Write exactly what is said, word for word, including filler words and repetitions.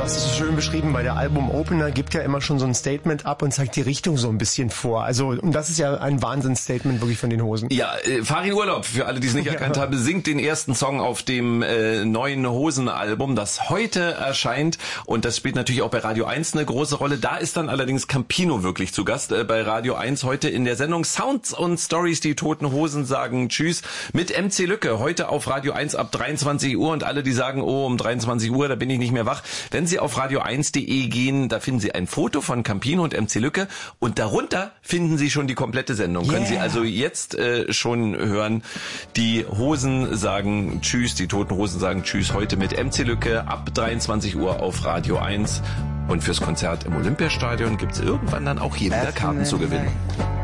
hast es so schön beschrieben, bei der Album-Opener gibt ja immer schon so ein Statement ab und zeigt die Richtung so ein bisschen vor. Also, und das ist ja ein Wahnsinns-Statement wirklich von den Hosen. Ja, äh, Farin Urlaub, für alle, die es nicht ja. erkannt haben, singt den ersten Song auf dem äh, neuen Hosen-Album, das heute erscheint. Und das spielt natürlich auch bei Radio eins eine große Rolle. Da ist dann allerdings Campino wirklich zu Gast äh, bei Radio eins heute in der Sendung Sounds und Stories. Die Toten Hosen sagen Tschüss mit M C Lücke. Heute auf Radio eins ab dreiundzwanzig Uhr. Und alle, die sagen, oh, um dreiundzwanzig Uhr, da bin ich nicht mehr wach. Wenn Sie auf radio eins punkt de gehen, da finden Sie ein Foto von Campino und M C Lücke und darunter finden Sie schon die komplette Sendung. Yeah. Können Sie also jetzt äh, schon hören. Die Hosen sagen Tschüss, die Toten Hosen sagen Tschüss heute mit M C Lücke ab dreiundzwanzig Uhr auf Radio eins. Und fürs Konzert im Olympiastadion gibt's irgendwann dann auch hier wieder Karten zu gewinnen.